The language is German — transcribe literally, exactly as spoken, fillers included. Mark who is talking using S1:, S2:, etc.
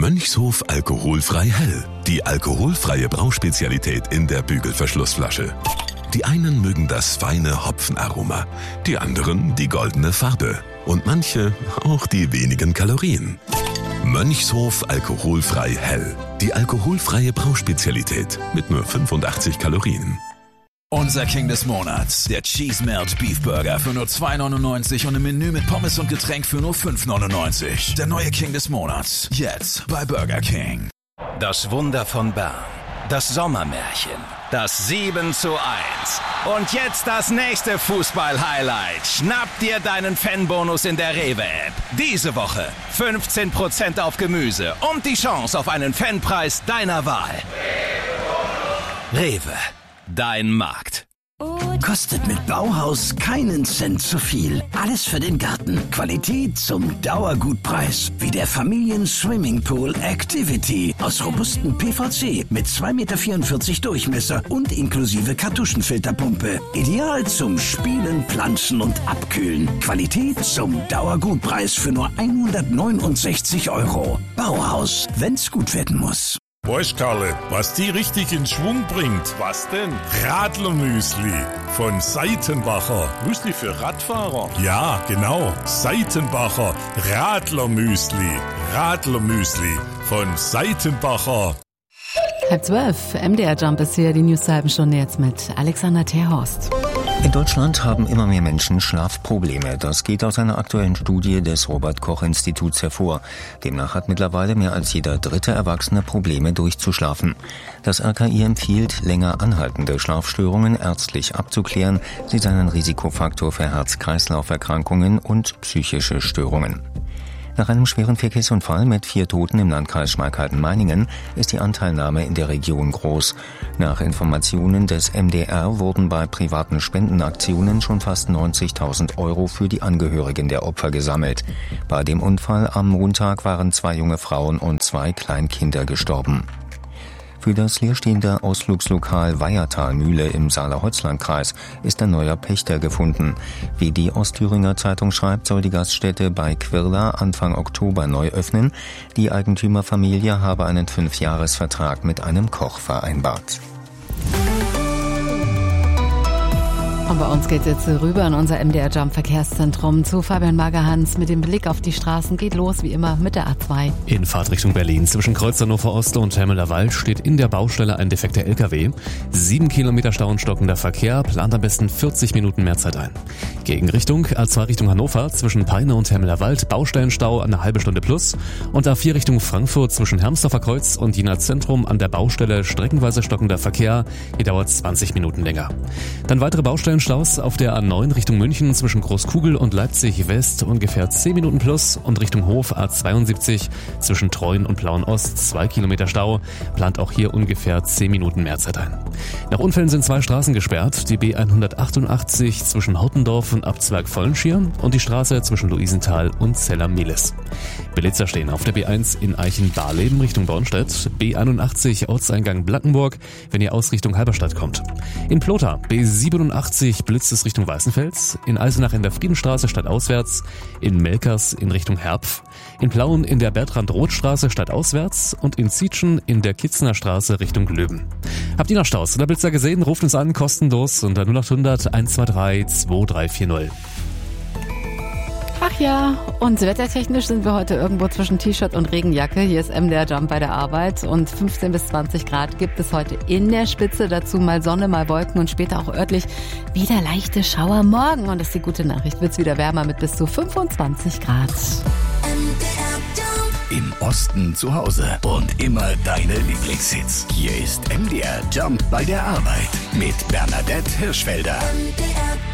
S1: Mönchshof alkoholfrei hell. Die alkoholfreie Brauspezialität in der Bügelverschlussflasche. Die einen mögen das feine Hopfenaroma, die anderen die goldene Farbe und manche auch die wenigen Kalorien. Mönchshof alkoholfrei hell. Die alkoholfreie Brauspezialität mit nur fünfundachtzig Kalorien.
S2: Unser King des Monats, der Cheese Melt Beef Burger für nur zwei neunundneunzig und im Menü mit Pommes und Getränk für nur fünf neunundneunzig. Der neue King des Monats, jetzt bei Burger King.
S3: Das Wunder von Bern, das Sommermärchen, das sieben zu eins. Und jetzt das nächste Fußball-Highlight. Schnapp dir deinen Fanbonus in der Rewe-App. Diese Woche fünfzehn Prozent auf Gemüse und die Chance auf einen Fanpreis deiner Wahl. Rewe, dein Markt.
S4: Kostet mit Bauhaus keinen Cent zu viel. Alles für den Garten. Qualität zum Dauergutpreis. Wie der Familien-Swimmingpool Activity. Aus robustem P V C mit zwei Komma vierundvierzig Meter Durchmesser und inklusive Kartuschenfilterpumpe. Ideal zum Spielen, Planschen und Abkühlen. Qualität zum Dauergutpreis für nur hundertneunundsechzig Euro. Bauhaus, wenn's gut werden muss.
S5: Weißt Karle, was die richtig in Schwung bringt? Was denn? Radlermüsli von Seitenbacher. Müsli für Radfahrer? Ja, genau. Seitenbacher Radlermüsli. Radlermüsli von Seitenbacher.
S6: Halb zwölf, M D R Jump ist hier, die News zur halben Stunde jetzt mit Alexander Terhorst.
S7: In Deutschland haben immer mehr Menschen Schlafprobleme. Das geht aus einer aktuellen Studie des Robert-Koch-Instituts hervor. Demnach hat mittlerweile mehr als jeder dritte Erwachsene Probleme durchzuschlafen. Das R K I empfiehlt, länger anhaltende Schlafstörungen ärztlich abzuklären. Sie seien ein Risikofaktor für Herz-Kreislauf-Erkrankungen und psychische Störungen. Nach einem schweren Verkehrsunfall mit vier Toten im Landkreis Schmalkalden-Meiningen ist die Anteilnahme in der Region groß. Nach Informationen des M D R wurden bei privaten Spendenaktionen schon fast neunzigtausend Euro für die Angehörigen der Opfer gesammelt. Bei dem Unfall am Montag waren zwei junge Frauen und zwei Kleinkinder gestorben. Für das leerstehende Ausflugslokal Weihertalmühle im Saale-Holzland-Kreis ist ein neuer Pächter gefunden. Wie die Ostthüringer Zeitung schreibt, soll die Gaststätte bei Quirla Anfang Oktober neu öffnen. Die Eigentümerfamilie habe einen Fünfjahresvertrag mit einem Koch vereinbart.
S6: Und bei uns geht es jetzt rüber in unser M D R Jump Verkehrszentrum zu Fabian Magerhans mit dem Blick auf die Straßen. Geht los wie immer mit der A zwei.
S8: In Fahrtrichtung Berlin zwischen Kreuz Hannover Ost und Hemmeler Wald steht in der Baustelle ein defekter L K W. Sieben Kilometer Stau und stockender Verkehr, plant am besten vierzig Minuten mehr Zeit ein. Gegenrichtung A zwei Richtung Hannover zwischen Peine und Hemmeler Wald, Baustellenstau eine halbe Stunde plus. Und A vier Richtung Frankfurt zwischen Hermsdorfer Kreuz und Jena Zentrum an der Baustelle streckenweise stockender Verkehr. Hier dauert zwanzig Minuten länger. Dann weitere Baustellen Staus auf der A neun Richtung München zwischen Großkugel und Leipzig West ungefähr zehn Minuten plus und Richtung Hof A zweiundsiebzig zwischen Treuen und Plauen Ost zwei Kilometer Stau, plant auch hier ungefähr zehn Minuten mehr Zeit ein. Nach Unfällen sind zwei Straßen gesperrt, die B hundertachtundachtzig zwischen Hautendorf und Abzweig Vollenschier und die Straße zwischen Luisenthal und Zeller-Mehlis. Blitzer stehen auf der B eins in Eichen-Barleben Richtung Bornstedt, B einundachtzig Ortseingang Blankenburg, wenn ihr aus Richtung Halberstadt kommt. In Plotha B siebenundachtzig blitzt es Richtung Weißenfels, in Eisenach in der Friedenstraße stadtauswärts, in Melkers in Richtung Herpf, in Plauen in der Bertrand-Roth-Straße stadtauswärts und in Zietschen in der Kitzner Straße Richtung Löben. Habt ihr noch Staus oder Blitzer gesehen? Ruft uns an, kostenlos unter null acht hundert eins zwei drei zwei drei vier null.
S6: Ach ja, und wettertechnisch sind wir heute irgendwo zwischen T-Shirt und Regenjacke. Hier ist M D R Jump bei der Arbeit und fünfzehn bis zwanzig Grad gibt es heute in der Spitze. Dazu mal Sonne, mal Wolken und später auch örtlich wieder leichte Schauer. Morgen, und das ist die gute Nachricht, wird es wieder wärmer mit bis zu fünfundzwanzig Grad.
S4: Im Osten zu Hause und immer deine Lieblingshits. Hier ist M D R Jump bei der Arbeit mit Bernadette Hirschfelder.